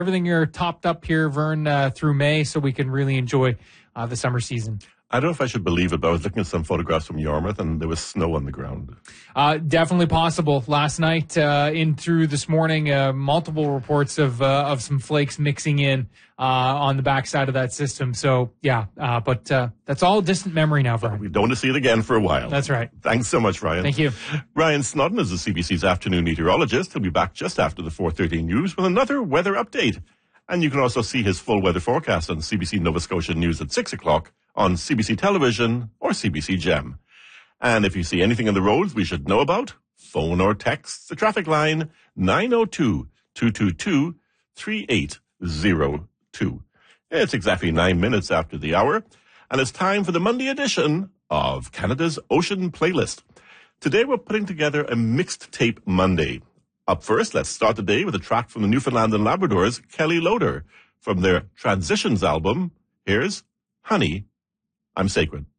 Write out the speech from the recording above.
everything are topped up here, Vern, through May, so we can really enjoy the summer season. I don't know if I should believe it, but I was looking at some photographs from Yarmouth, and there was snow on the ground. Definitely possible. Last night, in through this morning, multiple reports of some flakes mixing in on the backside of that system. So, yeah, but that's all distant memory now, Vern. We don't want to see it again for a while. That's right. Thanks so much, Ryan. Thank you. Ryan Snodden is the CBC's afternoon meteorologist. He'll be back just after the 4:30 news with another weather update. And you can also see his full weather forecast on CBC Nova Scotia News at 6 o'clock on CBC Television or CBC Gem. And if you see anything on the roads we should know about, phone or text the traffic line 902-222-3802. It's exactly 9 minutes after the hour, and it's time for the Monday edition of Canada's Ocean Playlist. Today we're putting together a mixed tape Monday. Up first, let's start the day with a track from the Newfoundland and Labrador's Kelly Loader from their Transitions album. Here's Honey, I'm Sacred.